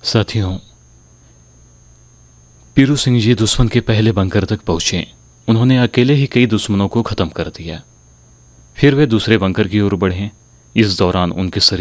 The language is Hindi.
साथियों, पीरू सिंह जी दुश्मन के पहले बंकर तक पहुंचे। उन्होंने अकेले ही कई दुश्मनों को खत्म कर दिया। फिर वे दूसरे बंकर की ओर बढ़े। इस दौरान उनके शरीर